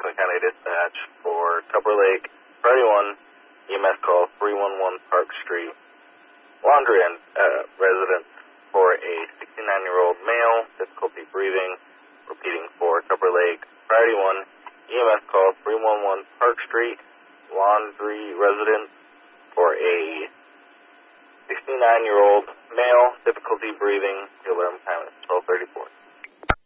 Franklin County Dispatch for Tupper Lake, Priority 1, EMS call 311 Park Street, Laundry residence for a 69-year-old male, difficulty breathing, repeating for Tupper Lake, Priority 1, EMS call 311 Park Street, Laundry residence for a 69-year-old male, difficulty breathing, the alarm time is 12:34.